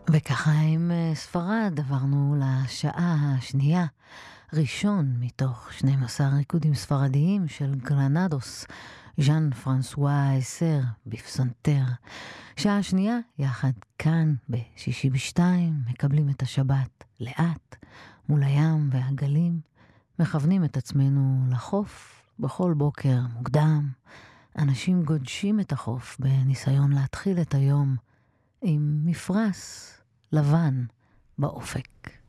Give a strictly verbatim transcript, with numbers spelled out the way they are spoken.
וככה עם אה, ספרד עברנו לשעה השנייה, ראשון מתוך שנים עשר ריקודים ספרדיים של גרנדוס, ז'אן פרנסואה אסר בפסנתר. שעה שנייה, יחד כאן בשישי בשתיים, מקבלים את השבת לאט, מול הים והגלים, מכוונים את עצמנו לחוף בכל בוקר מוקדם. אנשים גודשים את החוף בניסיון להתחיל את היום עם מפרש לבן באופק.